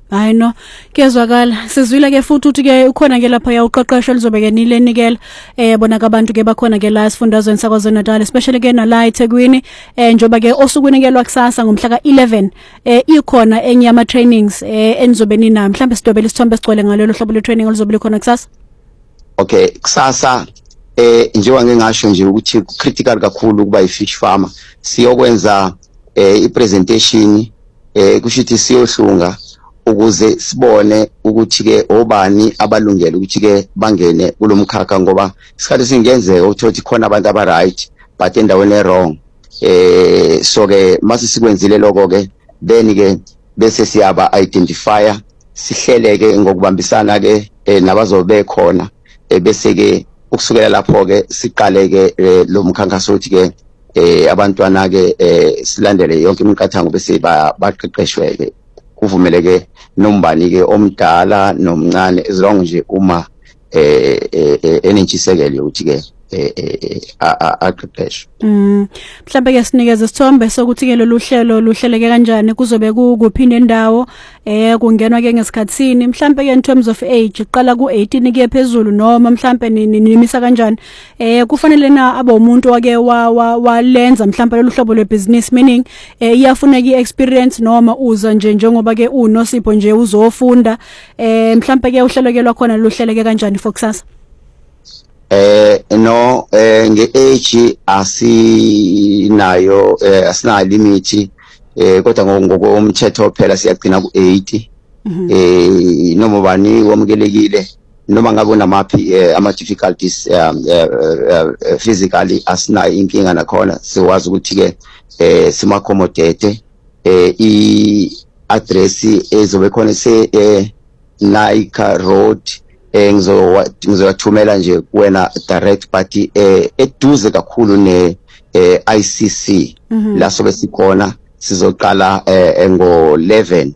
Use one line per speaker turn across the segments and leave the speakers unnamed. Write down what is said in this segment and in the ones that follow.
Hayi no, kezwakala. Sizwile ke futhi uthi ke ukhona ke lapha ya uqoqosho lizobeke nilenikela bona kabantu ke bakhona ke la esifundazweni saKwaZulu Natal, especially ke nala eThekwini njoba ke osukunikelwa kusasa ngomhla ka11 ikhona enye yama trainings enizobe nina mhlambe sidobele isithombe sigcwele ngalelo hlobo le training olizobe khona kusasa.
Okay, kusasa njengoba ngingasho nje ukuthi critical kakhulu kuba i-fish farmer siyokwenza i-presentation kusho ukuthi siyohlunga ukuze sibone ukuthi ke obani abalungele ukuthi ke bangene kulomkhakha ngoba isikhathi singenzeka ukuthi khona abantu aba right but endaweni e-wrong so ke mase sikwenzile lokho ke then ke bese siyaba identifier sihlele ke ngokubambisana ke nabazobe khona bese ke ukusukela lapho ke siqale ke lo mkhankaso uthi ke abantwana ke silandele yonke imiqathango bese baqeqeshwe ke kuvumeleke nombani ke omdala nomncane as long nje uma enentshisekelo ukuthi ke aqeqeshwe.
Mhlambe ke sinikeze isithombe sokuthi ke lolu hlelo luhleleke kanjani kuzobe kuphinde indawo kungenwa ke ngesikhatsini mhlambe ke in terms of age iqala ku18 kuye phezulu noma mhlambe nimisa kanjani kufanele na abe umuntu wake walenza mhlambe lolu hlobo lwebusiness meaning iyafuneka iexperience noma uza nje njengoba ke uNosipho nje uzofunda mhlambe ke uhlelokelwa khona luhleleke kanjani for kusasa.
No nge-age asinayo asina limit kodwa ngokomthetho phela siyagcina ku80 noma bani wamkelekile noma ngabe unamaphi ama difficulties physically asina inkinga nakhona siwazi ukuthi ke simaaccommodate i-address ezobe khona Naika Road ngizothumela nje kuwena direct party eduze kakhulu ne ICC la sobe sikhona sizoqala ngo11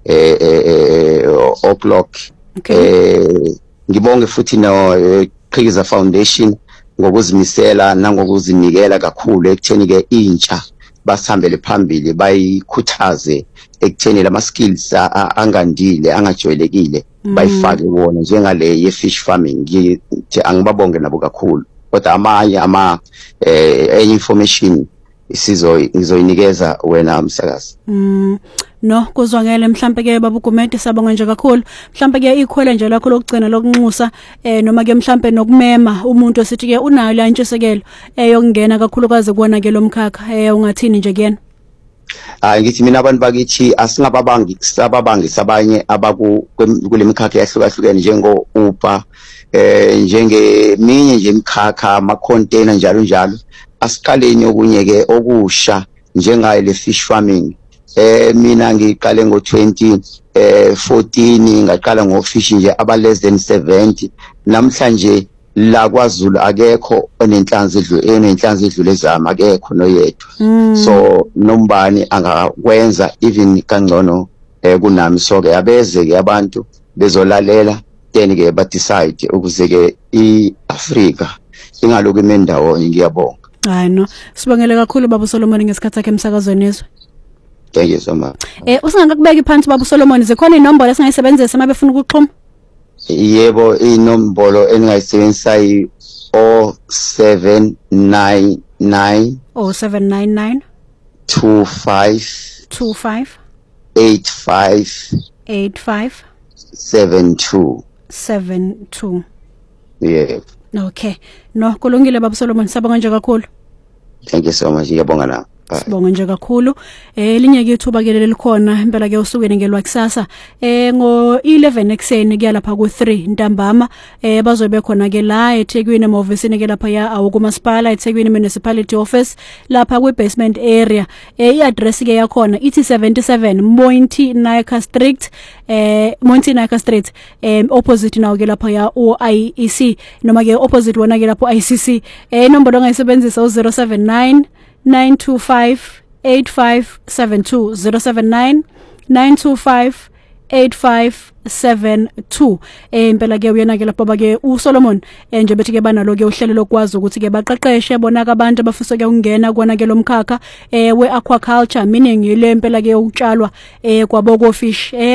o'clock. Ngibonge futhi no Qhikiza Foundation ngokuzimisela nangokuzinikela kakhulu ekutheni ke intsha basihambele phambili bayikhuthaze ekutheni lama skills angandile angajwayelekile bayifake wona njengale ye-fish farming ngithi angibabonge nabo kakhulu kodwa amanye information ngizoyinikeza wena umsakazi.
No kuzwakele mhlambe ke baba Gumede sabonga nje kakhulu mhlambe ke ikhwele nje lakho lokugcina lokunxusa noma ke mhlambe nokumema umuntu esithi ke unayo la intshisekelo yokungena kakhulukazi kuona ke lomkhakha ungathini nje kuyena.
Ngithi mina abantu bakithi asingababangi sabanye abakulemkhakha yahlukahlukene njengo Uber njengeminye nje imkhakha ama container njalo asiqaleni okunye ke okusha njengayo le fish farming. Mina ngiqale ngo2014 ngaqala ngofish nje aba less than 70 namhlanje la kwaZulu akekho onenhlanzi edlule ezama akekho noyedwa so nombani angakwenza even kangcono kunami so ke abeze ke abantu bezolalela then ke ba decide ukuze ke iAfrika ingaloku imendawo ngiyabonga.
Hayi no sibongele kakhulu baba Solomon ngesikhathi sakhe emsakazweni ezwe.
Thank you so much.
Usingakubeka phansi baba Solomon zikhona inombolo esingayisebenzisa uma befuna ukuxhuma?
Yebo inombolo engayisebenzisa i0799
0799
25 85 72. Yeah.
Okay. No kulungile baba Solomon sabonga nje kakhulu.
Thank you so much. Ngiyabonga na.
Sibonga nje kakhulu linye ke ithuba ke lelikhona impela ke usukene ngelwa kusasa ngo11 ekseni kuya lapha ku3 ntambama bazobe khona ke la eThekwini emovesini ke lapha ya awukumasipala eThekwini municipality office lapha kwi-basement area i-address ke yakhona ithi 77 Monty Naika Street opposite nawo ke lapha ya IEC noma ke opposite wona ke lapho ICC inombolo ongayisebenzisa u079 925 8572 079 925 8572 impela ke uyena ke lapha ke uSolomon nje bethi ke banalo ke uhlelo lokwazi ukuthi ke baqeqeshe bona abantu abafisa ke ukungena kona ke lomkhakha we aquaculture meaning ile impela ke ukutshalwa kwabo ko fish